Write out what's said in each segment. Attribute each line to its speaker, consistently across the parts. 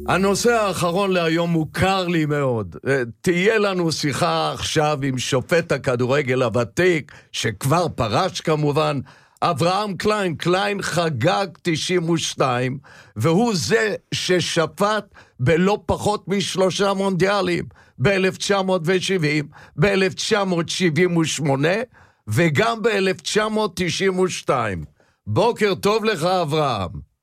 Speaker 1: הנושא האחרון להיום מוכר לי מאוד. תהיה לנו שיחה עכשיו עם שופט הכדורגל הוותיק, שכבר פרש כמובן, אברהם קליין. קליין חגג 92, והוא זה ששפט בלא פחות מ3 מונדיאלים, ב-1970, ב-1978 וגם ב-1992. בוקר טוב לך אברהם.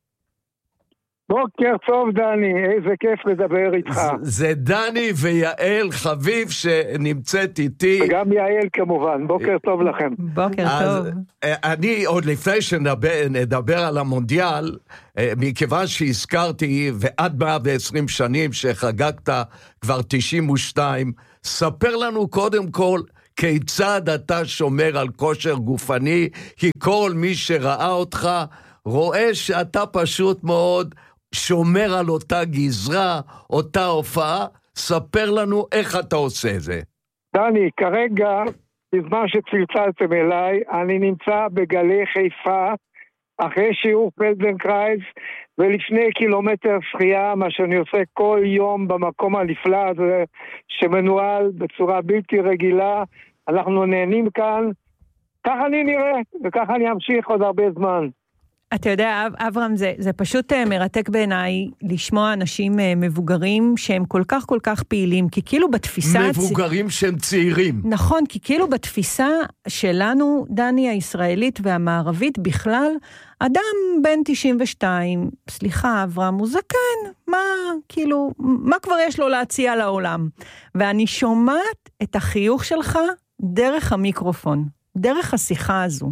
Speaker 2: בוקר טוב דני, איזה כיף לדבר איתך.
Speaker 1: זה דני ויעל חביב שנמצאת איתי.
Speaker 2: וגם יעל כמובן, בוקר טוב לכם.
Speaker 3: בוקר טוב.
Speaker 1: אני עוד לפני שנדבר על המונדיאל, מכיוון שהזכרתי ועד 120 שנים שחגגת כבר 92, ספר לנו קודם כל כיצד אתה שומר על כושר גופני, כי כל מי שראה אותך רואה שאתה פשוט מאוד שומר על אותה גזרה, אותה הופעה. ספר לנו איך אתה עושה זה.
Speaker 2: דני, כרגע, בזמן שצלצלתם אליי, אני נמצא בגלי חיפה, אחרי שיעור פלדנקרייז, ולפני קילומטר שחייה, מה שאני עושה כל יום במקום הנפלא הזה, שמנוהל בצורה בלתי רגילה. אנחנו נהנים כאן, ככה אני נראה, וככה אני אמשיך עוד הרבה זמן.
Speaker 3: אתה יודע, אברהם, זה פשוט מרתק בעיניי לשמוע אנשים מבוגרים שהם כל כך פעילים, כי כאילו בתפיסה...
Speaker 1: מבוגרים שהם צעירים.
Speaker 3: נכון, כי כאילו בתפיסה שלנו, דני, הישראלית והמערבית בכלל, אדם בן 92, סליחה אברהם, הוא זקן, מה כבר יש לו להציע לעולם? ואני שומעת את החיוך שלך דרך המיקרופון, דרך השיחה הזו.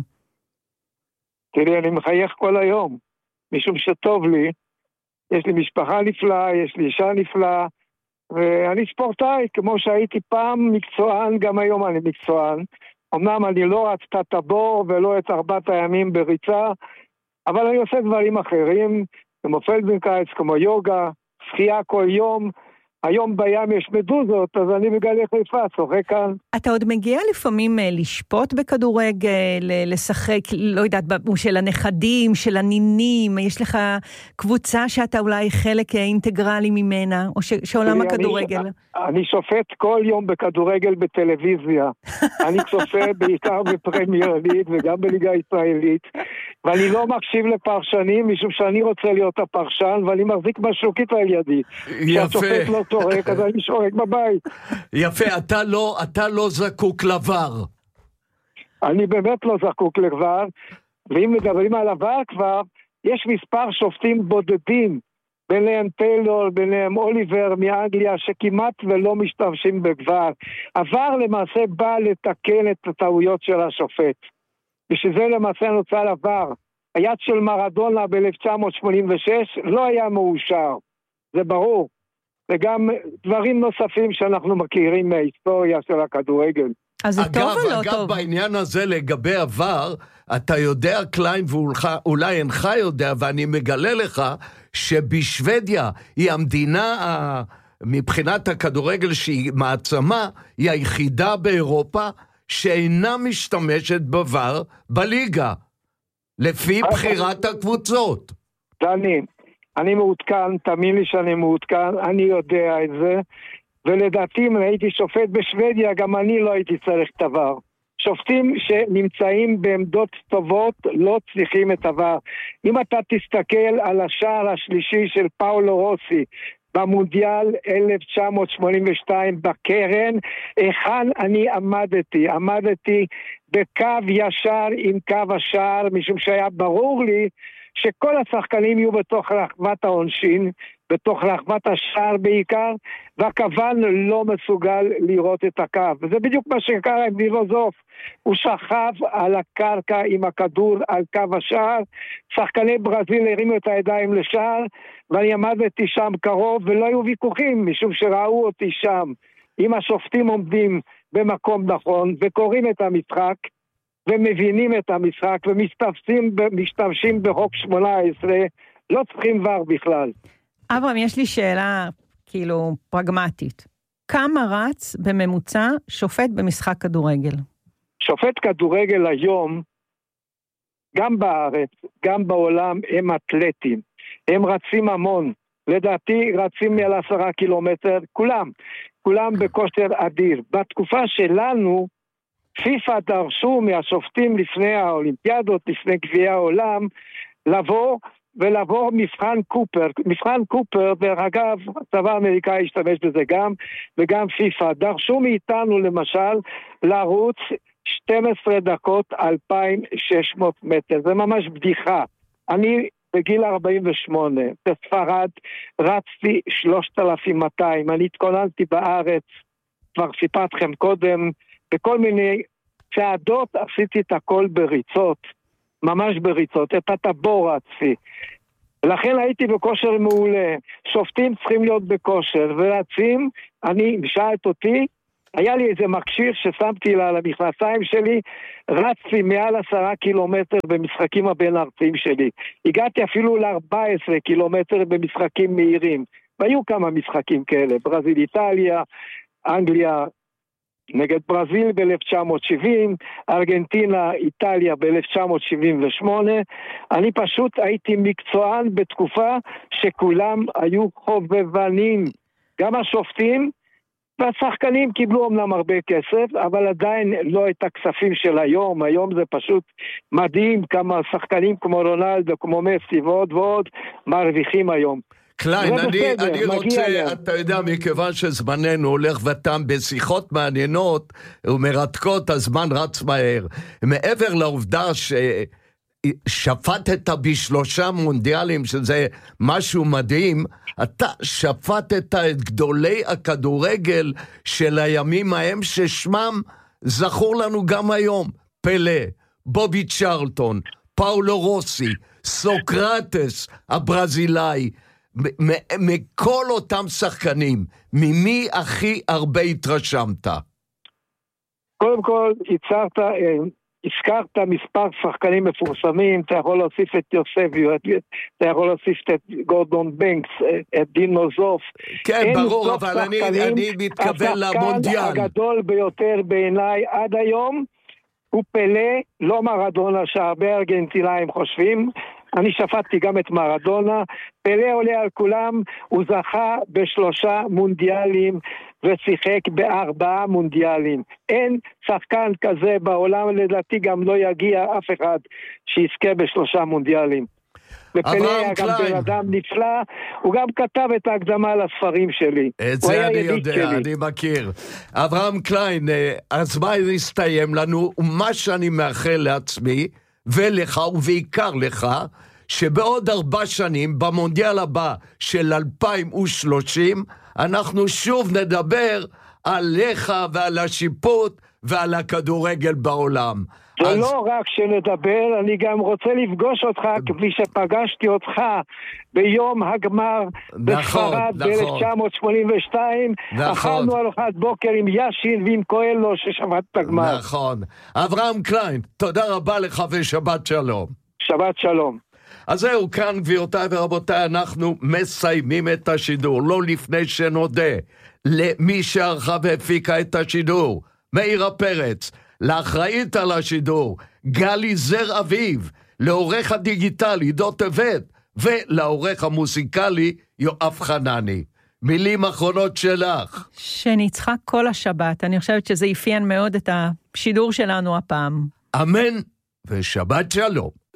Speaker 2: תראי, אני מחייך כל היום, משום שטוב לי, יש לי משפחה נפלאה, יש לי אישה נפלאה, ואני ספורטאי, כמו שהייתי פעם מקצוען, גם היום אני מקצוען. אמנם אני לא רץ את הטבור ולא את 4 הימים בריצה, אבל אני עושה דברים אחרים, כמו פלדנקרייז, כמו יוגה, שחייה כל יום. היום בים יש מדוזות, אז אני בגלי חיפה, שוחק כאן.
Speaker 3: אתה עוד מגיע לפעמים לשפוט בכדורגל, לשחק, לא יודעת, של הנכדים, של הנינים, יש לך קבוצה שאתה אולי חלק אינטגרלי ממנה, או שעולם הכדורגל?
Speaker 2: אני שופט כל יום בכדורגל בטלוויזיה. אני צופה בעיקר בפרמייר ליג וגם בליגה הישראלית, ואני לא מקשיב לפרשנים, משום שאני רוצה להיות הפרשן, ואני מחזיק משרוקית על ידי. שהשופט לא צורק, אז אני שורק בבית.
Speaker 1: יפה, אתה לא זקוק לבר.
Speaker 2: אני באמת לא זקוק לבר, ואם מדברים על עבר כבר, יש מספר שופטים בודדים, ביניהם טיילור, ביניהם אוליבר מאנגליה, שכמעט ולא משתמשים בגבר. עבר למעשה בא לתקן את הטעויות של השופט. בשביל זה למעשה נוצר עבר. היד של מרדונה ב-1986 לא היה מאושר, זה ברור. וגם דברים נוספים שאנחנו מכירים מההיסטוריה של הכדורגל.
Speaker 3: אז זה טוב או לא טוב?
Speaker 1: אגב, בעניין הזה לגבי עבר, אתה יודע, קליין, ואולי אינך יודע, ואני מגלה לך, שבשוודיה היא המדינה, מבחינת הכדורגל שהיא מעצמה, היא היחידה באירופה, שאינה משתמשת בעבר בליגה, לפי בחירת הקבוצות.
Speaker 2: דני, אני מעודכן, תאמין לי שאני מעודכן, אני יודע את זה, ולדעתי אם הייתי שופט בשוודיה, גם אני לא הייתי צריך את עבר. שופטים שנמצאים בעמדות טובות לא צריכים את עבר. אם אתה תסתכל על השער השלישי של פאולו רוסי, במונדיאל 1982 בקרן, היכן אני עמדתי בקו ישר עם קו השער, משום שהיה ברור לי שכל השחקנים יהיו בתוך רחבת העונשין, בתוך רחבת השער בעיקר, והכוון לא מסוגל לראות את הקו. וזה בדיוק מה שקרה עם דילוזוף. הוא שכב על הקרקע עם הכדור על קו השער, שחקני ברזיל הרימו את הידיים לשער, ואני עמדתי שם קרוב, ולא היו ויכוחים, משום שראו אותי שם. אם השופטים עומדים במקום נכון, וקוראים את המשחק, ומבינים את המשחק, ומשתמשים בחוק 18, לא צריכים ור בכלל.
Speaker 3: אברהם, יש לי שאלה כאילו פרגמטית. כמה רץ בממוצע שופט במשחק כדורגל?
Speaker 2: שופט כדורגל היום, גם בארץ, גם בעולם, הם אתלטים. הם רצים המון. לדעתי רצים מעל 10 קילומטר, כולם בכושר אדיר. בתקופה שלנו, פיפה דרשו מהשופטים לפני האולימפיאדות, לפני גביע העולם, לעבור מבחן קופר. מבחן קופר, דרך אגב, הצבא האמריקאי השתמש בזה גם, וגם פיפה. דרשו מאיתנו למשל לרוץ 12 דקות 2,600 מטר. זה ממש בדיחה. אני בגיל 48, בספרד, רצתי 3,200. אני התכוננתי בארץ, כבר סיפרתכם קודם, בכל מיני צעדות עשיתי את הכל בריצות, ממש בריצות, את הטבור רצתי. לכן הייתי בכושר מעולה. שופטים צריכים להיות בכושר, ורצים, שאלת אותי, היה לי איזה מכשיר ששמתי לה על המכנסיים שלי, רצתי מעל 10 קילומטר במשחקים הבין-ארציים שלי. הגעתי אפילו ל-14 קילומטר במשחקים מהירים. והיו כמה משחקים כאלה, ברזיל, איטליה, אנגליה, נגד ברזיל ב-1970, ארגנטינה, איטליה ב-1978. אני פשוט הייתי מקצוען בתקופה שכולם היו חובבנים. גם השופטים והשחקנים קיבלו אמנם הרבה כסף, אבל עדיין לא את הכספים של היום. היום זה פשוט מדהים כמה שחקנים כמו רונלדו, כמו מסי ועוד ועוד מרוויחים היום.
Speaker 1: קליין, אני רוצה, אתה יודע, מכיוון שזמננו הולך ותם בשיחות מעניינות ומרתקות, הזמן רץ מהר. מעבר לעובדה ששפטת ב3 מונדיאלים, שזה משהו מדהים, אתה שפטת את גדולי הכדורגל של הימים ההם, ששמם זכור לנו גם היום. פלה, בובי צ'רלטון, פאולו רוסי, סוקרטס הברזילאי, מכל אותם שחקנים, ממי הכי הרבה התרשמת?
Speaker 2: קודם כל, הזכרת מספר שחקנים מפורסמים, אתה יכול להוסיף את יוסביו, אתה יכול להוסיף את גורדון בנקס, את דין נוזוף.
Speaker 1: כן, ברור, אבל אני מתכוון למונדיאל.
Speaker 2: השחקן הגדול ביותר בעיניי עד היום, הוא פלה, לא מרדונה, שהרבה ארגנטינאים חושבים. אני שפטתי גם את מרדונה. פלה עולה על כולם, הוא זכה ב3 מונדיאלים ושיחק ב4 מונדיאלים. אין שחקן כזה בעולם, לדעתי גם לא יגיע אף אחד שיזכה ב3 מונדיאלים. ופלה היה גם בן אדם נפלא, הוא גם כתב את ההקדמה לספרים שלי.
Speaker 1: את זה אני יודע, אני מכיר. אברהם קליין, הזמן הסתיים לנו, ומה שאני מאחל לעצמי, ולך ובעיקר לך, שבעוד 4 שנים, במונדיאל הבא של 2030, אנחנו שוב נדבר עליך ועל השיפוט ועל הכדורגל בעולם.
Speaker 2: ולא רק שנדבר, אני גם רוצה לפגוש אותך כפי שפגשתי אותך ביום הגמר בספרד ב-1982. אכלנו ארוחת בוקר עם ישין ועם קואלו ששבת את הגמר.
Speaker 1: נכון. אברהם קליין, תודה רבה לך ושבת שלום.
Speaker 2: שבת שלום.
Speaker 1: אז זהו, כאן גבירותיי ורבותיי, אנחנו מסיימים את השידור, לא לפני שנודה למי שערכה והפיקה את השידור, מאירה פרץ, לאחראית על השידור, גלי זר אביב, לעורך הדיגיטלי, עידו טבת, ולעורך המוסיקלי, יואב חנני. מילים אחרונות שלך.
Speaker 3: שנצחק כל השבת, אני חושבת שזה יפיין מאוד את השידור שלנו הפעם.
Speaker 1: אמן, ושבת שלום.